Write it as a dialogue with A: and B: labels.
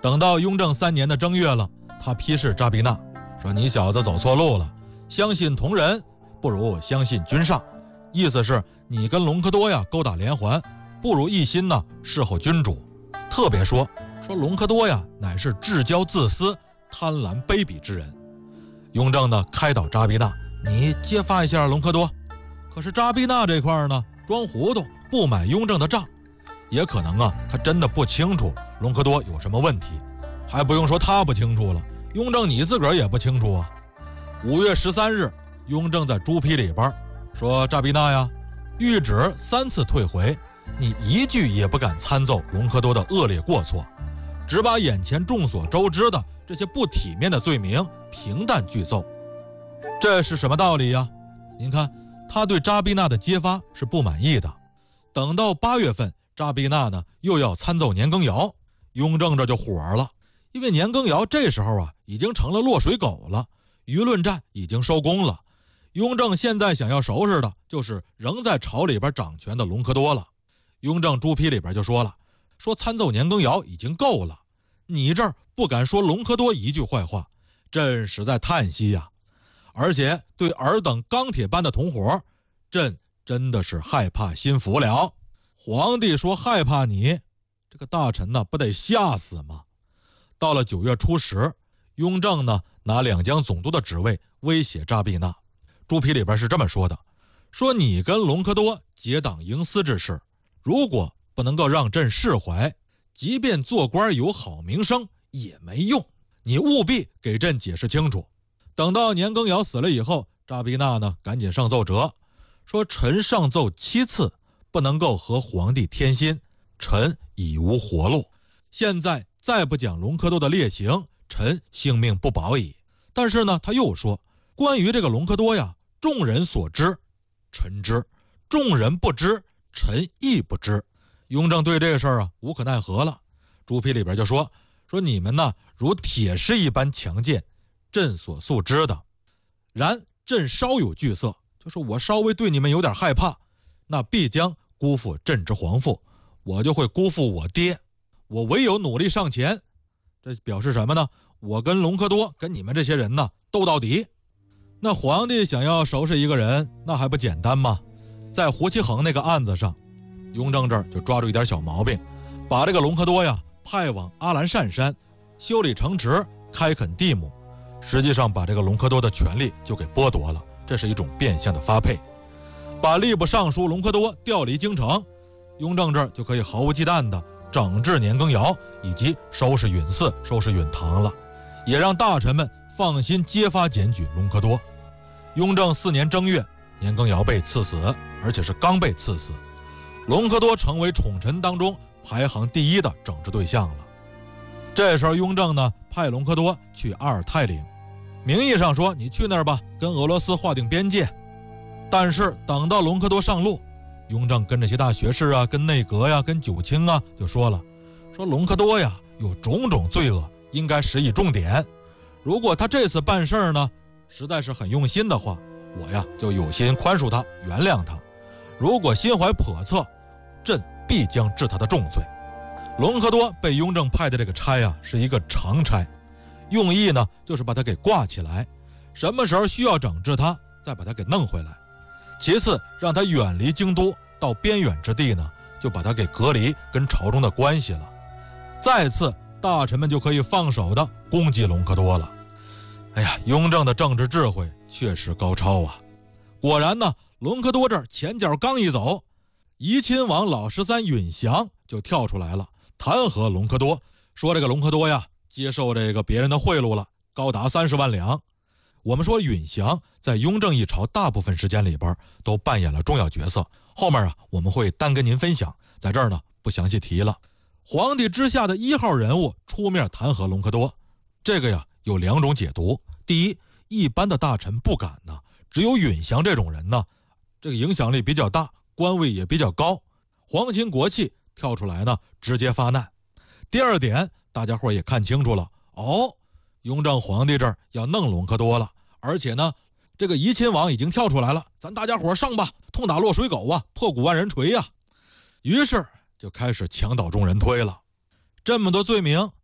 A: 等到雍正3年的正月了，他批示扎比纳说：“你小子走错路了，相信同人不如相信君上。”意思是你跟隆科多呀勾打连环，不如一心呢侍候君主。特别说隆科多呀乃是至骄自私、贪婪卑鄙之人。雍正呢开导扎比纳，你揭发一下隆科多。可是扎比纳这块呢装糊涂，不买雍正的账。也可能啊他真的不清楚隆科多有什么问题，还不用说他不清楚了，雍正你自个儿也不清楚啊。5月13日，雍正在朱批里边说：“扎比纳呀，谕旨3次退回，你一句也不敢参奏隆科多的恶劣过错，只把眼前众所周知的这些不体面的罪名平淡具奏。”这是什么道理呀？您看，他对扎比纳的揭发是不满意的。等到8月份，扎比纳呢又要参奏年羹尧，雍正这就火了，因为年羹尧这时候啊已经成了落水狗了，舆论战已经收工了。雍正现在想要收拾的就是仍在朝里边掌权的隆科多了。雍正朱批里边就说了，说参奏年羹尧已经够了，你这儿不敢说隆科多一句坏话，朕实在叹息呀。而且对尔等钢铁般的同伙，朕真的是害怕心服了。皇帝说害怕你，这个大臣呢不得吓死吗？到了9月初10，雍正呢拿两江总督的职位威胁扎比纳。朱批里边是这么说的，说你跟隆科多结党营私之事，如果不能够让朕释怀，即便做官有好名声也没用，你务必给朕解释清楚。等到年羹尧死了以后，扎比纳呢赶紧上奏折，说臣上奏7次，不能够和皇帝添心，臣已无活路。现在再不讲隆科多的劣行，臣性命不保矣。但是呢他又说，关于这个隆科多呀，众人所知臣知，众人不知臣亦不知。雍正对这个事儿啊无可奈何了。朱批里边就说你们呢如铁石一般强健，朕所素知的，然朕稍有惧色，就是我稍微对你们有点害怕，那必将辜负朕之皇父，我就会辜负我爹，我唯有努力上前。这表示什么呢？我跟隆科多跟你们这些人呢斗到底。那皇帝想要收拾一个人，那还不简单吗？在胡其衡那个案子上，雍正这儿就抓住一点小毛病，把这个隆科多呀派往阿兰善山修理城池，开垦地亩，实际上把这个隆科多的权力就给剥夺了，这是一种变相的发配。把吏部尚书隆科多调离京城，雍正这儿就可以毫无忌惮地整治年羹尧以及收拾允祀、收拾允堂了，也让大臣们放心揭发检举隆科多。雍正4年正月，年羹尧被赐死，而且是刚被赐死，隆科多成为宠臣当中排行第1的整治对象了。这时候雍正呢派隆科多去阿尔泰岭，名义上说你去那儿吧，跟俄罗斯划定边界。但是等到隆科多上路，雍正跟这些大学士啊，跟内阁呀，跟九卿啊就说了，说隆科多呀有种种罪恶，应该施以重点。如果他这次办事呢实在是很用心的话，我呀就有心宽恕他，原谅他。如果心怀叵测，朕必将治他的重罪。隆科多被雍正派的这个差啊是一个长差，用意呢就是把他给挂起来，什么时候需要整治他，再把他给弄回来。其次让他远离京都，到边远之地呢就把他给隔离跟朝中的关系了。再次大臣们就可以放手的攻击隆科多了。哎呀，雍正的政治智慧确实高超啊。果然呢，隆科多这儿前脚刚一走，怡亲王老13允祥就跳出来了，弹劾隆科多，说这个隆科多呀接受这个别人的贿赂了，高达30万两。我们说允祥在雍正一朝大部分时间里边都扮演了重要角色，后面啊我们会单跟您分享，在这儿呢不详细提了。皇帝之下的1号人物出面弹劾隆科多，这个呀有2种解读。第一，一般的大臣不敢呢，只有允祥这种人呢，这个影响力比较大，官位也比较高，皇亲国戚跳出来呢直接发难。第二点，大家伙也看清楚了，雍正皇帝这儿要弄隆科多了，而且呢这个怡亲王已经跳出来了，咱大家伙上吧，痛打落水狗啊，破鼓万人锤啊。于是就开始墙倒众人推了。这么多罪名，